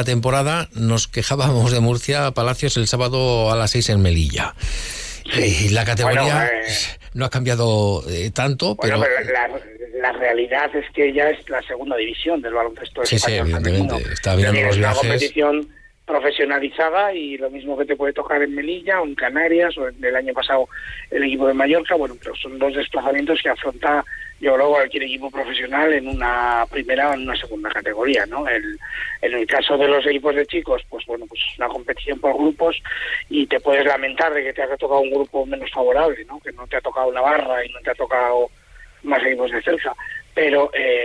la temporada, nos quejábamos de Murcia, Palacios, el sábado a las 6 en Melilla. Y la categoría no ha cambiado tanto, bueno, pero la realidad es que ya es la segunda división del baloncesto español. Sí, evidentemente. Femenino. Está mirando los viajes. Es una competición profesionalizada y lo mismo que te puede tocar en Melilla o en Canarias o en el año pasado el equipo de Mallorca. Bueno, pero son dos desplazamientos que afronta, yo creo, cualquier equipo profesional en una primera o en una segunda categoría, ¿no? En el caso de los equipos de chicos, pues bueno, pues es una competición por grupos y te puedes lamentar de que te haya tocado un grupo menos favorable, ¿no? Que no te ha tocado Navarra y no te ha tocado más equipos de Celsa, pero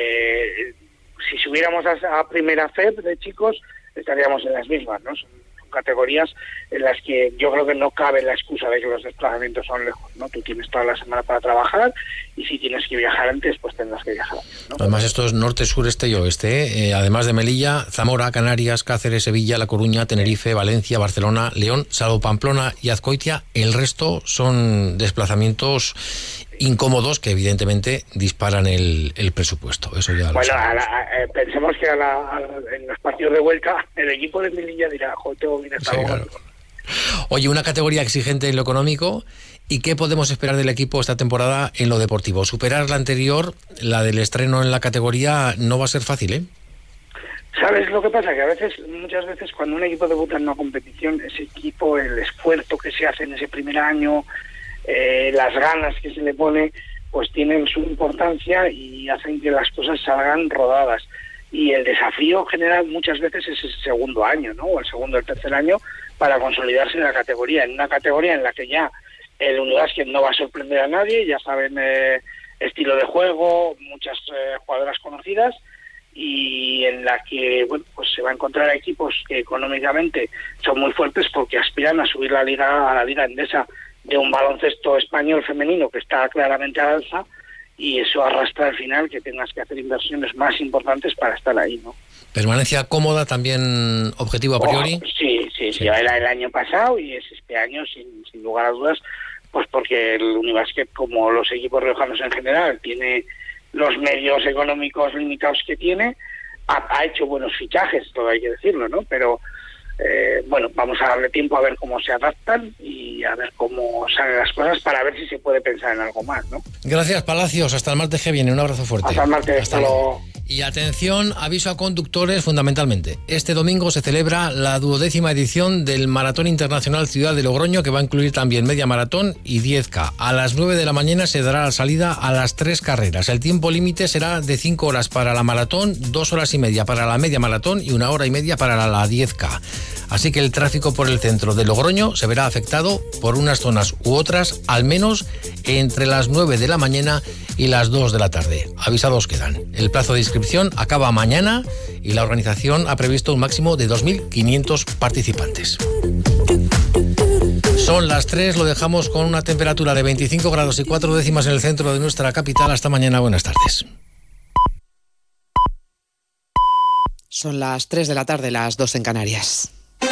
si subiéramos a primera FEP de chicos estaríamos en las mismas, ¿no? Son categorías en las que yo creo que no cabe la excusa de que los desplazamientos son lejos, ¿no? Tú tienes toda la semana para trabajar y si tienes que viajar antes, pues tendrás que viajar antes, ¿no? Además esto es norte, sur, este y oeste, además de Melilla, Zamora, Canarias, Cáceres, Sevilla, La Coruña, Tenerife, Valencia, Barcelona, León, salvo Pamplona y Azcoitia, el resto son desplazamientos incómodos que evidentemente disparan el presupuesto. Eso ya lo sabemos. Pensemos que en los partidos de vuelta el equipo de Melilla dirá, joder, tengo que ir hasta luego. Claro. Oye, una categoría exigente en lo económico. ¿Y qué podemos esperar del equipo esta temporada en lo deportivo? Superar la anterior, la del estreno en la categoría, no va a ser fácil, ¿eh? ¿Sabes lo que pasa? Que muchas veces cuando un equipo debuta en una competición, ese equipo, el esfuerzo que se hace en ese primer año, las ganas que se le pone, pues tienen su importancia y hacen que las cosas salgan rodadas. Y el desafío general muchas veces es el segundo año, ¿no? O el segundo o el tercer año para consolidarse en la categoría. En una categoría en la que ya el Unibásquet no va a sorprender a nadie, ya saben estilo de juego, muchas jugadoras conocidas, y en la que bueno, pues se va a encontrar equipos que económicamente son muy fuertes porque aspiran a subir a la liga endesa de un baloncesto español femenino que está claramente al alza, y eso arrastra al final que tengas que hacer inversiones más importantes para estar ahí, ¿no? ¿Permanencia cómoda también objetivo a priori? Sí. Era el año pasado y es este año sin lugar a dudas, pues porque el Unibásquet, como los equipos riojanos en general, tiene los medios económicos limitados que tiene, ha hecho buenos fichajes, todo hay que decirlo, ¿no? Pero bueno, vamos a darle tiempo a ver cómo se adaptan y a ver cómo salen las cosas para ver si se puede pensar en algo más, ¿no? Gracias, Palacios. Hasta el martes que viene. Un abrazo fuerte. Hasta el martes. Hasta luego. Y atención, aviso a conductores fundamentalmente. Este domingo se celebra la 12ª edición del Maratón Internacional Ciudad de Logroño, que va a incluir también media maratón y 10K. A las 9 de la mañana se dará la salida a las 3 carreras. El tiempo límite será de 5 horas para la maratón, 2 horas y media para la media maratón y 1 hora y media para la 10K. Así que el tráfico por el centro de Logroño se verá afectado por unas zonas u otras, al menos entre las 9 de la mañana y las 2 de la tarde. Avisados quedan. El plazo de inscripción acaba mañana y la organización ha previsto un máximo de 2.500 participantes. Son las 3, lo dejamos con una temperatura de 25 grados y 4 décimas en el centro de nuestra capital. Hasta mañana, buenas tardes. Son las 3 de la tarde, las 2 en Canarias.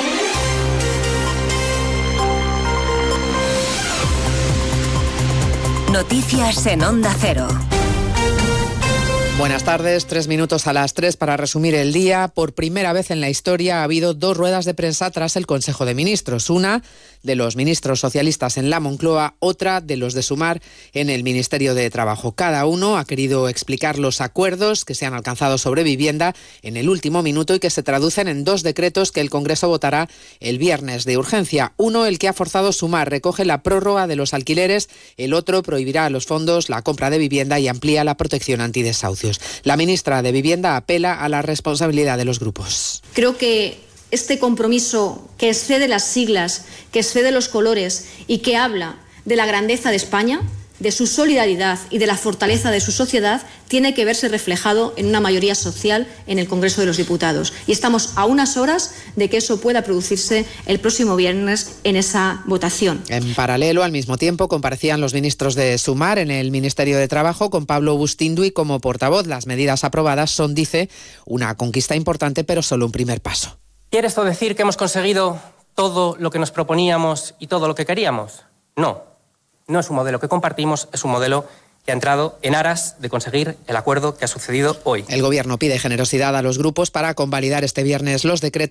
Noticias en Onda Cero. Buenas tardes, 3 minutos a las 3 para resumir el día. Por primera vez en la historia ha habido 2 ruedas de prensa tras el Consejo de Ministros. Una de los ministros socialistas en la Moncloa, otra de los de Sumar en el Ministerio de Trabajo. Cada uno ha querido explicar los acuerdos que se han alcanzado sobre vivienda en el último minuto y que se traducen en 2 decretos que el Congreso votará el viernes de urgencia. Uno, el que ha forzado Sumar, recoge la prórroga de los alquileres. El otro prohibirá a los fondos la compra de vivienda y amplía la protección antidesahucios. La ministra de Vivienda apela a la responsabilidad de los grupos. Creo que este compromiso que excede las siglas, que excede los colores y que habla de la grandeza de España, de su solidaridad y de la fortaleza de su sociedad, tiene que verse reflejado en una mayoría social en el Congreso de los Diputados. Y estamos a unas horas de que eso pueda producirse el próximo viernes en esa votación. En paralelo, al mismo tiempo, comparecían los ministros de Sumar en el Ministerio de Trabajo con Pablo Bustinduy como portavoz. Las medidas aprobadas son, dice, una conquista importante, pero solo un primer paso. ¿Quiere esto decir que hemos conseguido todo lo que nos proponíamos y todo lo que queríamos? No. No es un modelo que compartimos, es un modelo que ha entrado en aras de conseguir el acuerdo que ha sucedido hoy. El Gobierno pide generosidad a los grupos para convalidar este viernes los decretos